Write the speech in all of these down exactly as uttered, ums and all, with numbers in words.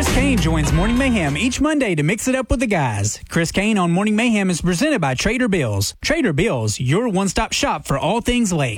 Chris Kane joins Morning Mayhem each Monday to mix it up with the guys. Chris Kane on Morning Mayhem is presented by Trader Bills. Trader Bills, your one-stop shop for all things lake.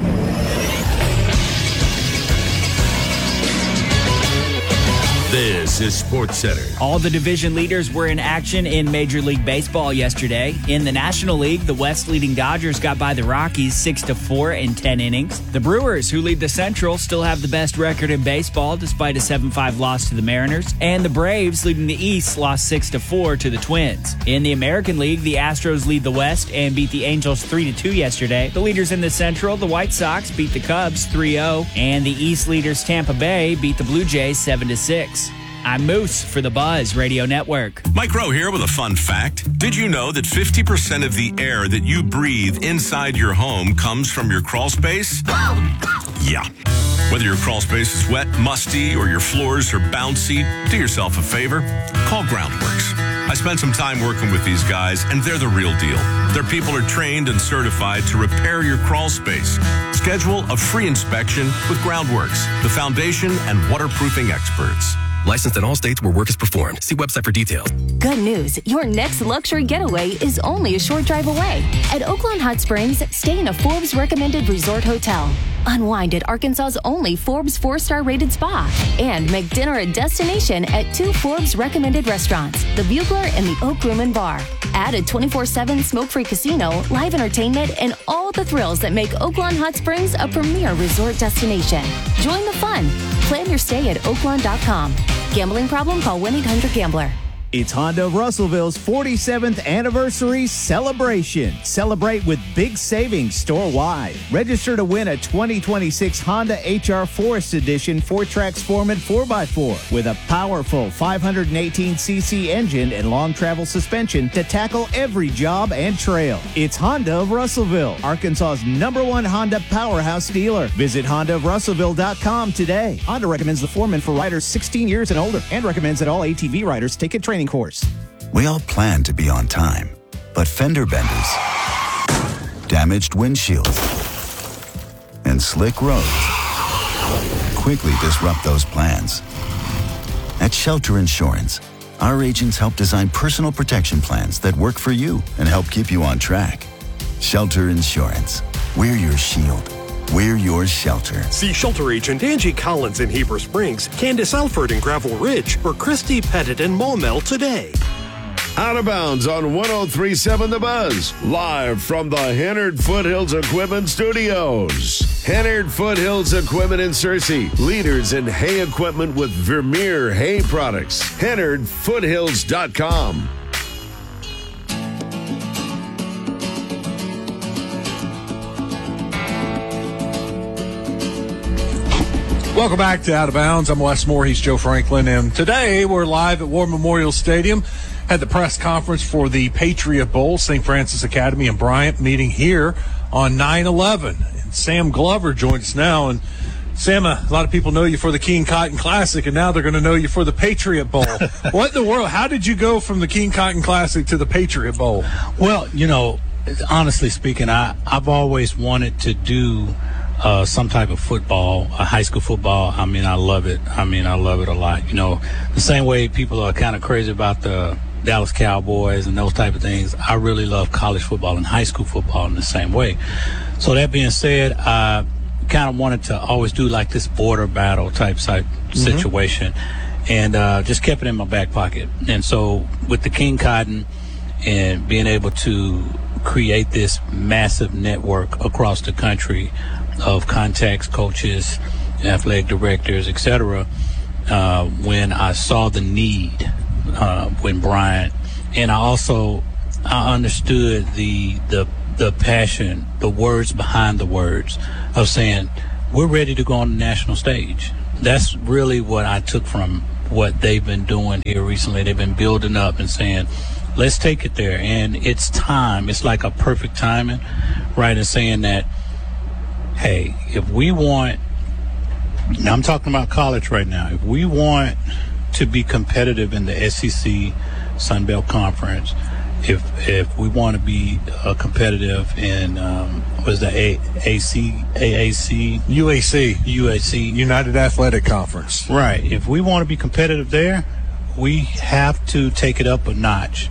This is SportsCenter. All the division leaders were in action in Major League Baseball yesterday. In the National League, the West-leading Dodgers got by the Rockies six to four in ten innings. The Brewers, who lead the Central, still have the best record in baseball despite a seven five loss to the Mariners. And the Braves, leading the East, lost six to four to the Twins. In the American League, the Astros lead the West and beat the Angels three to two yesterday. The leaders in the Central, the White Sox, beat the Cubs three oh. And the East leaders, Tampa Bay, beat the Blue Jays seven to six. I'm Moose for the Buzz Radio Network. Mike Rowe here with a fun fact. Did you know that fifty percent of the air that you breathe inside your home comes from your crawl space? Yeah. Whether your crawl space is wet, musty, or your floors are bouncy, do yourself a favor. Call Groundworks. I spent some time working with these guys, and they're the real deal. Their people are trained and certified to repair your crawl space. Schedule a free inspection with Groundworks, the foundation and waterproofing experts. Licensed in all states where work is performed. See website for details. Good news. Your next luxury getaway is only a short drive away. At Oaklawn Hot Springs, stay in a Forbes recommended resort hotel. Unwind at Arkansas's only Forbes four-star rated spa. And make dinner a destination at two Forbes recommended restaurants, the Bugler and the Oak Room and Bar. Add a twenty-four seven smoke-free casino, live entertainment, and all the thrills that make Oaklawn Hot Springs a premier resort destination. Join the fun. Plan your stay at oaklawn dot com. Gambling problem? Call one eight hundred gambler. It's Honda of Russellville's forty-seventh anniversary celebration. Celebrate with big savings store-wide. Register to win a twenty twenty-six Honda H R Forest Edition four-track Sportman four by four with a powerful five hundred eighteen c c engine and long travel suspension to tackle every job and trail. It's Honda of Russellville, Arkansas's number one Honda powerhouse dealer. Visit honda of russellville dot com today. Honda recommends the Foreman for riders sixteen years and older and recommends that all A T V riders take a training course. We all plan to be on time, but fender benders, damaged windshields, and slick roads quickly disrupt those plans. At Shelter Insurance, our agents help design personal protection plans that work for you and help keep you on track. Shelter Insurance. We're your shield. We're your shelter. See Shelter Agent Angie Collins in Heber Springs, Candace Alford in Gravel Ridge, or Christy Pettit in Maumelle today. Out of Bounds on one oh three point seven The Buzz, live from the Hennard Foothills Equipment Studios. Hennard Foothills Equipment in Searcy, leaders in hay equipment with Vermeer hay products. Hennard Foothills dot com. Welcome back to Out of Bounds. I'm Wes Moore. He's Joe Franklin. And today we're live at War Memorial Stadium. Had the press conference for the Patriot Bowl, Saint Francis Academy and Bryant meeting here on nine eleven. And Sam Glover joins us now. And Sam, a lot of people know you for the King Cotton Classic, and now they're going to know you for the Patriot Bowl. What in the world? How did you go from the King Cotton Classic to the Patriot Bowl? Well, you know, honestly speaking, I, I've always wanted to do Uh, some type of football, a high school football. I mean, I love it. I mean, I love it a lot. You know, the same way people are kind of crazy about the Dallas Cowboys and those type of things, I really love college football and high school football in the same way. So that being said, I kind of wanted to always do like this border battle type type mm-hmm. situation, and uh, just kept it in my back pocket. And so with the King Cotton and being able to create this massive network across the country of contacts, coaches, athletic directors, et cetera, uh, when I saw the need uh, when Bryant, and I also I understood the the the passion, the words behind the words of saying we're ready to go on the national stage. That's really what I took from what they've been doing here recently. They've been building up and saying, let's take it there, and it's time. It's like a perfect timing, right? And saying that, hey, if we want, now I'm talking about college right now, if we want to be competitive in the S E C Sun Belt Conference, if if we want to be uh, competitive in, um, what is that, A- AC, A A C? U A C. U A C. United Athletic Conference. Right. If we want to be competitive there, we have to take it up a notch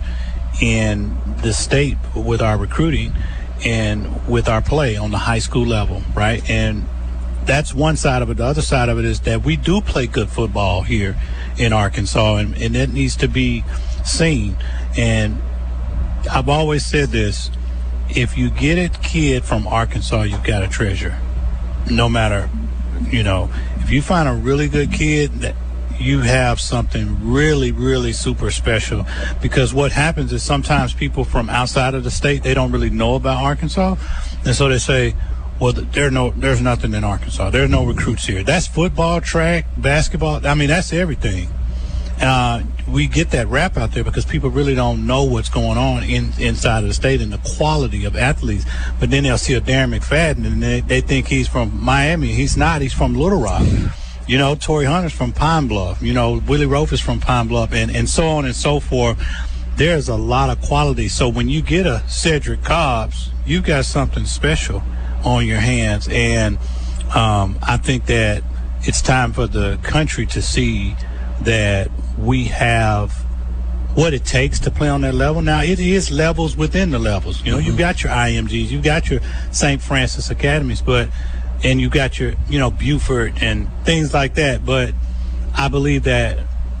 in the state with our recruiting and with our play on the high school level, right? And that's one side of it. The other side of it is that we do play good football here in Arkansas, and, and it needs to be seen. And I've always said this: if you get a kid from Arkansas, you've got a treasure. No matter, you know, if you find a really good kid, that you have something really, really super special. Because what happens is sometimes people from outside of the state, they don't really know about Arkansas, and so they say, well, there no, there's nothing in Arkansas. There's no recruits here. That's football, track, basketball. I mean, that's everything. Uh, we get that rap out there because people really don't know what's going on in, inside of the state and the quality of athletes. But then they'll see a Darren McFadden and they, they think he's from Miami. He's not. He's from Little Rock. You know, Torrey Hunter's from Pine Bluff. You know, Willie Rofe is from Pine Bluff, and, and so on and so forth. There's a lot of quality. So when you get a Cedric Cobbs, you've got something special on your hands. And um, I think that it's time for the country to see that we have what it takes to play on that level. Now, it is levels within the levels. You know, mm-hmm. You've got your I M Gs, you've got your Saint Francis Academies, but and you got your, you know, Buford and things like that. But I believe that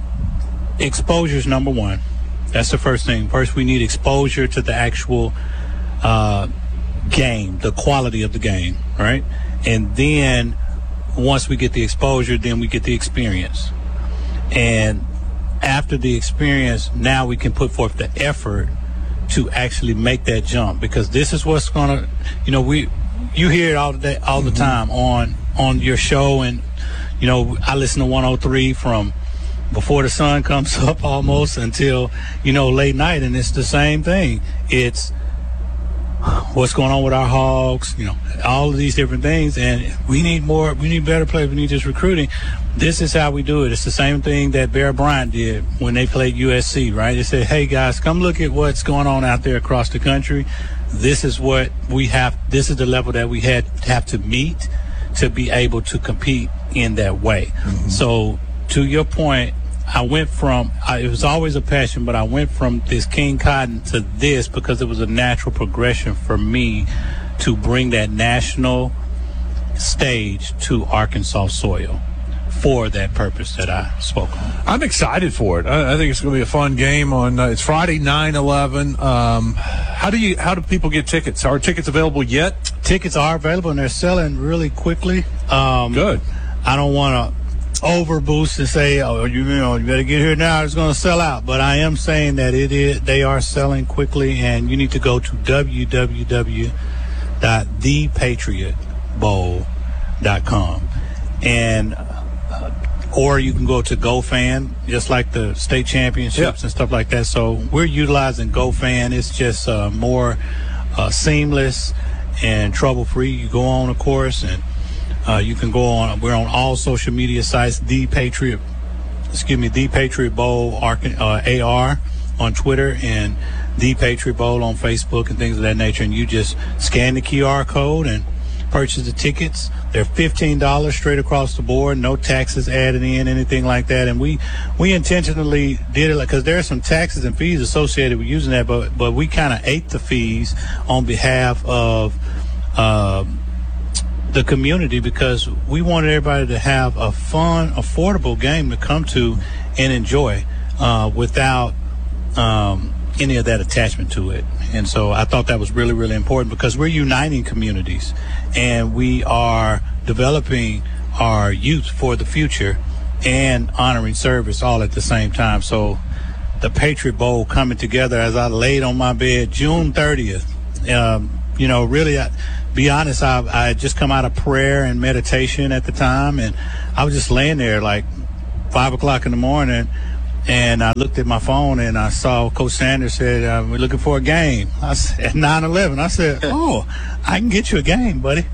exposure is number one. That's the first thing. First, we need exposure to the actual uh, game, the quality of the game, right? And then once we get the exposure, then we get the experience. And after the experience, now we can put forth the effort to actually make that jump, because this is what's going to, you know, we, you hear it all the day, all the mm-hmm. time on, on your show. And, you know, I listen to one oh three from before the sun comes up almost until, you know, late night. And it's the same thing. It's what's going on with our Hogs, you know, all of these different things. And we need more, we need better players. We need this recruiting. This is how we do it. It's the same thing that Bear Bryant did when they played U S C, right? They said, hey, guys, come look at what's going on out there across the country. This is what we have. This is the level that we had have to meet to be able to compete in that way. Mm-hmm. So to your point, I went from, I, it was always a passion, but I went from this King Cotton to this because it was a natural progression for me to bring that national stage to Arkansas soil for that purpose that I spoke on. I'm excited for it. I, I think it's going to be a fun game on, uh, it's Friday, nine eleven. Um, how do you, how do people get tickets? Are tickets available yet? Tickets are available and they're selling really quickly. Um, Good. I don't want to over boost and say, oh, you, you know, you better get here now, it's going to sell out. But I am saying that it is, they are selling quickly, and you need to go to w w w dot the patriot bowl dot com. And, uh, or you can go to GoFan, just like the state championships yeah. and stuff like that. So we're utilizing GoFan. It's just uh, more uh, seamless and trouble-free. You go on, of course, and Uh, you can go on, we're on all social media sites, The Patriot, excuse me, The Patriot Bowl uh, A R on Twitter, and The Patriot Bowl on Facebook and things of that nature. And you just scan the Q R code and purchase the tickets. They're fifteen dollars straight across the board, no taxes added in, anything like that. And we, we intentionally did it because there are some taxes and fees associated with using that, but, but we kind of ate the fees on behalf of, uh, the community, because we wanted everybody to have a fun, affordable game to come to and enjoy uh, without um, any of that attachment to it. And so I thought that was really, really important, because we're uniting communities and we are developing our youth for the future and honoring service all at the same time. So the Patriot Bowl coming together, as I laid on my bed June thirtieth, um, you know, really, I, be honest, I, I had just come out of prayer and meditation at the time, and I was just laying there like five o'clock in the morning, and I looked at my phone and I saw Coach Sanders said, uh, we're looking for a game. I said, at nine eleven, I said, oh, I can get you a game, buddy.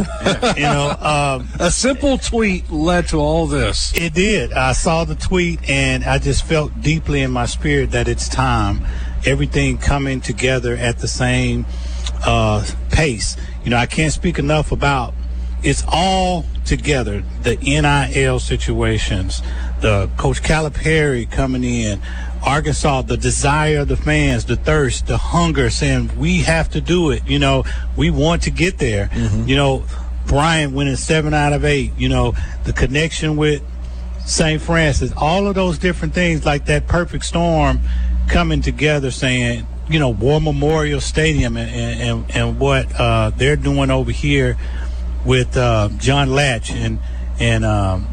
you know, um, a simple tweet led to all this. It did. I saw the tweet and I just felt deeply in my spirit that it's time. Everything coming together at the same uh, pace. You know, I can't speak enough about it's all together, the N I L situations, the Coach Calipari coming in, Arkansas, the desire of the fans, the thirst, the hunger, saying we have to do it. You know, we want to get there. Mm-hmm. You know, Bryant winning seven out of eight. You know, the connection with Saint Francis, all of those different things, like that perfect storm coming together, saying, you know, War Memorial Stadium and and, and what uh, they're doing over here with uh, John Latch and and um,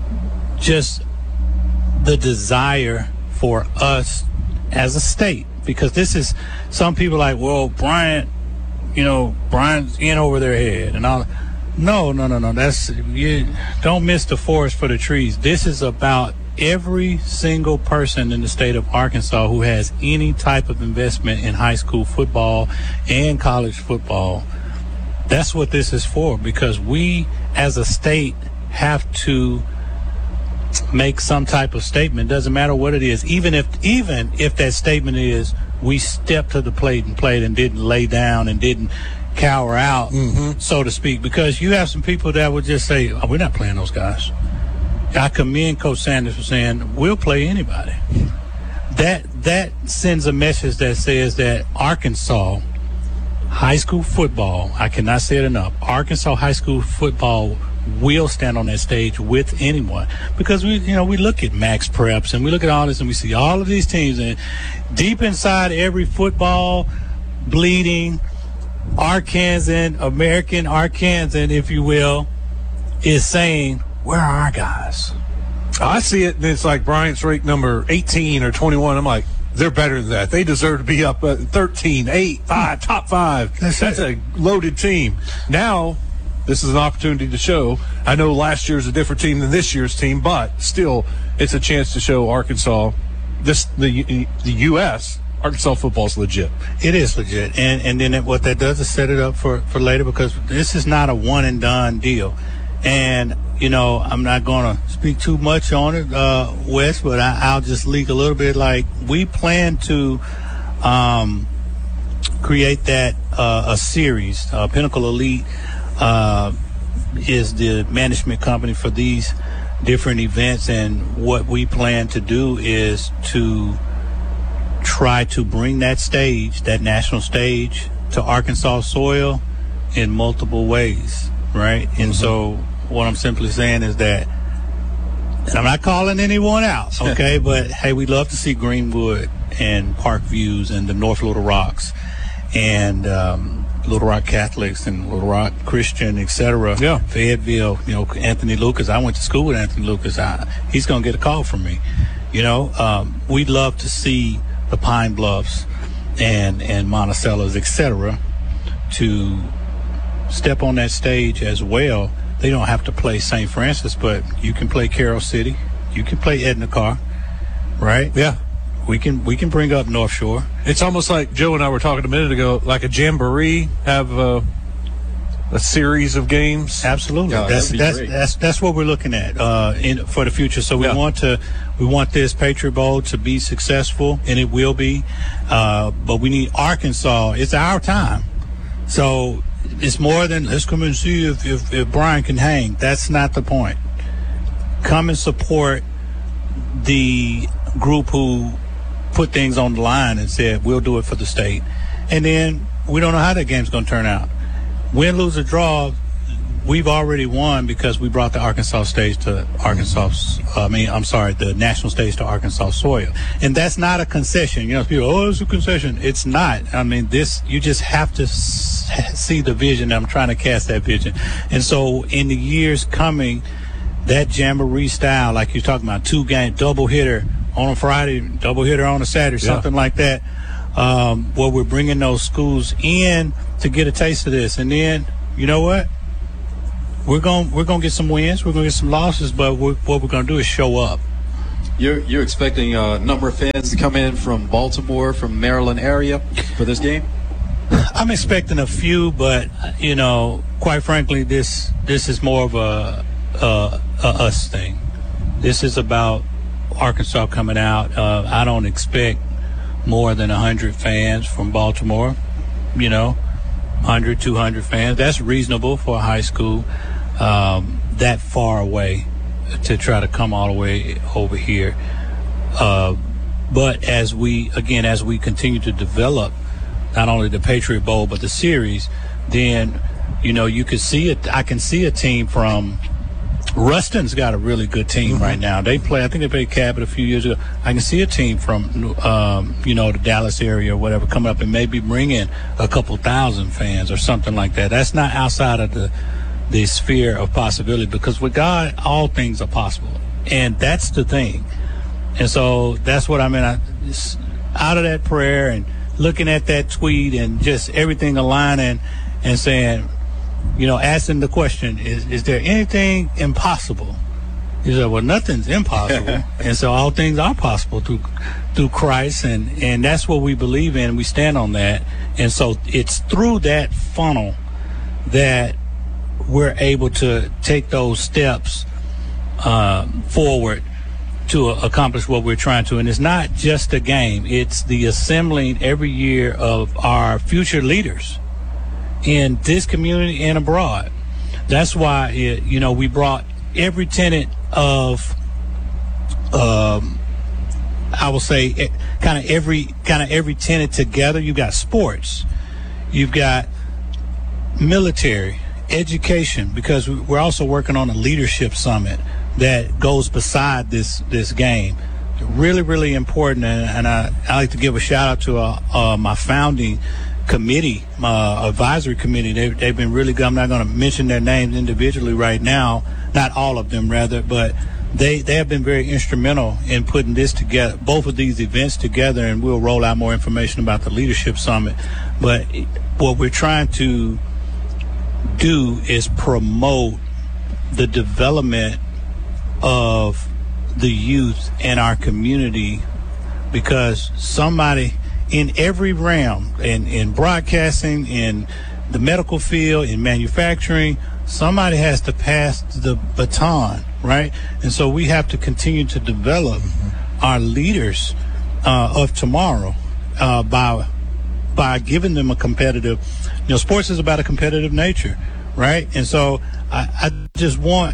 just the desire for us as a state, because this is, some people like, well, Bryant, you know, Bryant's in over their head and all. No, no, no, no. That's, you don't miss the forest for the trees. This is about every single person in the state of Arkansas who has any type of investment in high school football and college football. That's what this is for, because we as a state have to make some type of statement. Doesn't matter what it is, even if even if that statement is we stepped to the plate and played and didn't lay down and didn't cower out, mm-hmm. so to speak, because you have some people that would just say, oh, we're not playing those guys. I commend Coach Sanders for saying we'll play anybody. That that sends a message that says that Arkansas high school football, I cannot say it enough, Arkansas high school football will stand on that stage with anyone, because we, you know, we look at Max Preps and we look at all this and we see all of these teams, and deep inside every football bleeding Arkansan, American Arkansan, if you will, is saying, where are our guys? I see it, and it's like Bryant's ranked number eighteen or twenty-one. I'm like, they're better than that. They deserve to be up at thirteen, eight, five, top five. That's, That's a loaded team. Now, this is an opportunity to show. I know last year's a different team than this year's team, but still, it's a chance to show Arkansas, this the the U S Arkansas football's legit. It is legit, and and then it, what that does is set it up for, for later, because this is not a one and done deal. And you know, I'm not going to speak too much on it, uh, Wes, but I, I'll just leak a little bit. Like, we plan to um, create that uh, a series. Uh, Pinnacle Elite uh, is the management company for these different events, and what we plan to do is to try to bring that stage, that national stage, to Arkansas soil in multiple ways, right? Mm-hmm. And so what I'm simply saying is that, and I'm not calling anyone out, okay, but hey, we'd love to see Greenwood and Park Views and the North Little Rocks and um, Little Rock Catholics and Little Rock Christian, et cetera. Yeah. Fayetteville, you know, Anthony Lucas. I went to school with Anthony Lucas. I, he's going to get a call from me. You know, um, we'd love to see the Pine Bluffs and, and Monticello's, et cetera, to step on that stage as well. They don't have to play Saint Francis, but you can play Carroll City. You can play Edna Carr, right? Yeah. We can we can bring up North Shore. It's almost like Joe and I were talking a minute ago, like a jamboree, have a, a series of games. Absolutely. Yeah, that's that's, that's that's that's what we're looking at uh, in for the future. So we yeah. want to we want this Patriot Bowl to be successful, and it will be. Uh, but we need Arkansas. It's our time. So it's more than let's come and see if, if, if Brian can hang. That's not the point. Come and support the group who put things on the line and said, we'll do it for the state. And then we don't know how that game's going to turn out. Win, lose, or draw, we've already won because we brought the Arkansas stage to Arkansas. I mean, I'm sorry, the national stage to Arkansas soil. And that's not a concession. You know, people, oh, it's a concession. It's not. I mean, this, you just have to see the vision. I'm trying to cast that vision. And so in the years coming, that jamboree style, like you're talking about, two game, double hitter on a Friday, double hitter on a Saturday, yeah. something like that, um, where we're bringing those schools in to get a taste of this. And then, you know what? We're going we're gonna get some wins, we're going to get some losses, but we're, what we're going to do is show up. You're, you're expecting a number of fans to come in from Baltimore, from Maryland area for this game? I'm expecting a few, but, you know, quite frankly, this this is more of a, a, a us thing. This is about Arkansas coming out. Uh, I don't expect more than one hundred fans from Baltimore, you know, one hundred, two hundred fans. That's reasonable for a high school um, that far away. to try to come all the way over here. Uh, but as we, again, as we continue to develop not only the Patriot Bowl but the series, then, you know, you could see it. I can see a team from Ruston's got a really good team mm-hmm. right now. They play, I think they played Cabot a few years ago. I can see a team from, um, you know, the Dallas area or whatever coming up and maybe bringing a couple thousand fans or something like that. That's not outside of the the sphere of possibility, because with God, all things are possible. And that's the thing. And so that's what I mean. I, out of that prayer and looking at that tweet and just everything aligning and saying, you know, asking the question, is, is there anything impossible? He said, well, nothing's impossible. And so all things are possible through through Christ. And, and that's what we believe in. We stand on that. And so it's through that funnel that we're able to take those steps uh, forward to uh, accomplish what we're trying to. And it's not just a game. It's the assembling every year of our future leaders in this community and abroad. That's why, it, you know, we brought every tenet of, um, I will say, kind of every kind of every tenet together. You've got sports, you've got military, education, because we're also working on a leadership summit that goes beside this this game. Really, really important, and, and I, I like to give a shout out to uh, uh, my founding committee, my advisory committee. They, they've been really good. I'm not going to mention their names individually right now, not all of them rather, but they they have been very instrumental in putting this together, both of these events together, and we'll roll out more information about the leadership summit. But what we're trying to do is promote the development of the youth in our community, because somebody in every realm, in, in broadcasting, in the medical field, in manufacturing, somebody has to pass the baton, right? And so we have to continue to develop our leaders uh, of tomorrow uh, by by giving them a competitive, you know, sports is about a competitive nature, right? And so I, I just want,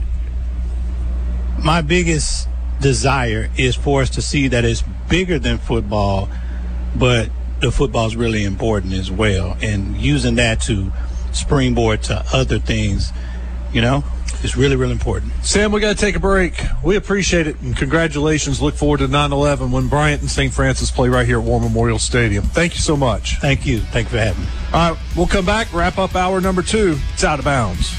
my biggest desire is for us to see that it's bigger than football, but the football is really important as well. And using that to springboard to other things, you know, is really, really important. Sam, we got to take a break. We appreciate it, and congratulations. Look forward to nine eleven when Bryant and Saint Francis play right here at War Memorial Stadium. Thank you so much. Thank you. Thank you for having me. All right, we'll come back, wrap up hour number two. It's Out of Bounds.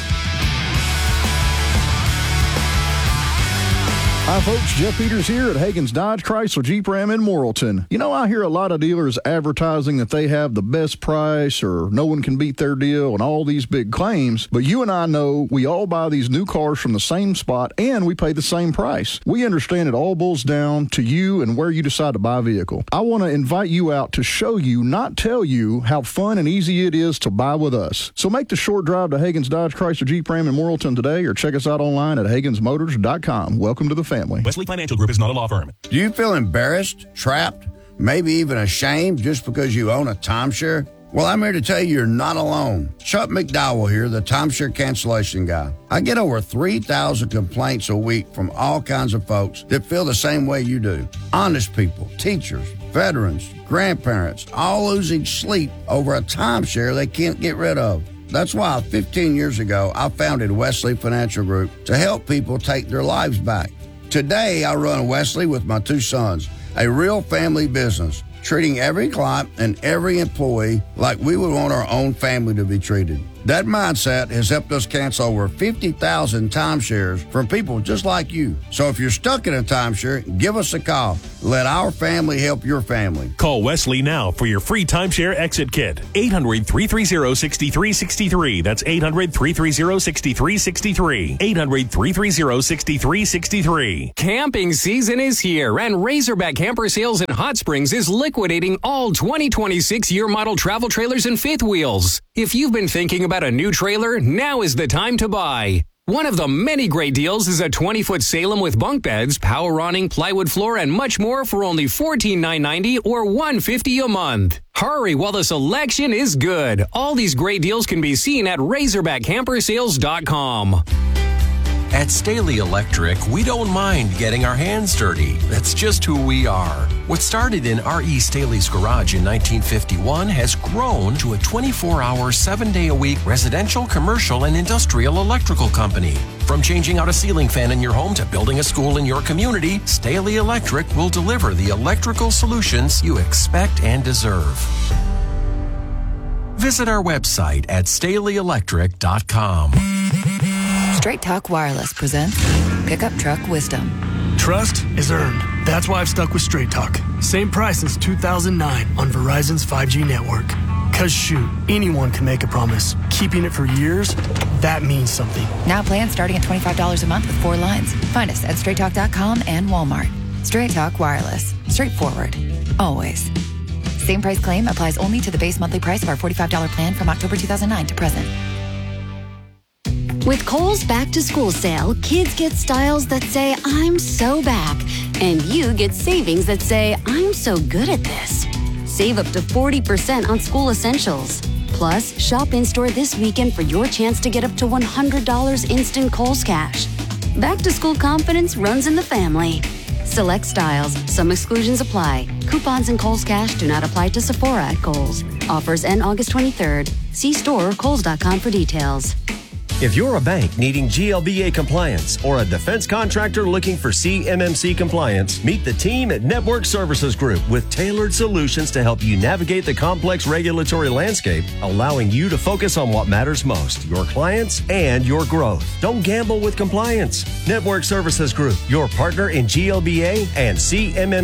Hi, folks. Jeff Peters here at Hagen's Dodge Chrysler Jeep Ram in Morrilton. You know, I hear a lot of dealers advertising that they have the best price or no one can beat their deal and all these big claims, but you and I know we all buy these new cars from the same spot and we pay the same price. We understand it all boils down to you and where you decide to buy a vehicle. I want to invite you out to show you, not tell you, how fun and easy it is to buy with us. So make the short drive to Hagen's Dodge Chrysler Jeep Ram in Morrilton today, or check us out online at Hagens Motors dot com. Welcome to the family. Wesley Financial Group is not a law firm. Do you feel embarrassed, trapped, maybe even ashamed just because you own a timeshare? Well, I'm here to tell you you're not alone. Chuck McDowell here, the timeshare cancellation guy. I get over three thousand complaints a week from all kinds of folks that feel the same way you do. Honest people, teachers, veterans, grandparents, all losing sleep over a timeshare they can't get rid of. That's why fifteen years ago, I founded Wesley Financial Group to help people take their lives back. Today, I run Wesley with my two sons, a real family business, treating every client and every employee like we would want our own family to be treated. That mindset has helped us cancel over fifty thousand timeshares from people just like you. So if you're stuck in a timeshare, give us a call. Let our family help your family. Call Wesley now for your free timeshare exit kit. eight hundred, three three zero, six three six three. That's eight hundred, three three zero, six three six three. eight hundred, three three zero, six three six three. Camping season is here, and Razorback Camper Sales in Hot Springs is liquidating all twenty twenty-six year model travel trailers and fifth wheels. If you've been thinking about a new trailer, now is the time to buy. One of the many great deals is a twenty foot Salem with bunk beds, power awning, plywood floor, and much more for only fourteen thousand nine hundred ninety dollars or one hundred fifty dollars a month. Hurry while the selection is good. All these great deals can be seen at razorback camper sales dot com. At Staley Electric, we don't mind getting our hands dirty. That's just who we are. What started in R E. Staley's garage in nineteen fifty-one has grown to a twenty-four hour, seven day a week residential, commercial, and industrial electrical company. From changing out a ceiling fan in your home to building a school in your community, Staley Electric will deliver the electrical solutions you expect and deserve. Visit our website at staley electric dot com. Straight Talk Wireless presents Pickup Truck Wisdom. Trust is earned. That's why I've stuck with Straight Talk. Same price since two thousand nine on Verizon's five G network. Cause shoot, anyone can make a promise. Keeping it for years, that means something. Now plans starting at twenty-five dollars a month with four lines. Find us at straight talk dot com and Walmart. Straight Talk Wireless. Straightforward. Always. Same price claim applies only to the base monthly price of our forty-five dollars plan from October two thousand nine to present. With Kohl's Back to School sale, kids get styles that say, I'm so back. And you get savings that say, I'm so good at this. Save up to forty percent on school essentials. Plus, shop in-store this weekend for your chance to get up to one hundred dollars instant Kohl's cash. Back to school confidence runs in the family. Select styles. Some exclusions apply. Coupons and Kohl's cash do not apply to Sephora at Kohl's. Offers end August twenty-third. See store or kohls dot com for details. If you're a bank needing G L B A compliance or a defense contractor looking for C M M C compliance, meet the team at Network Services Group with tailored solutions to help you navigate the complex regulatory landscape, allowing you to focus on what matters most, your clients and your growth. Don't gamble with compliance. Network Services Group, your partner in G L B A and C M M C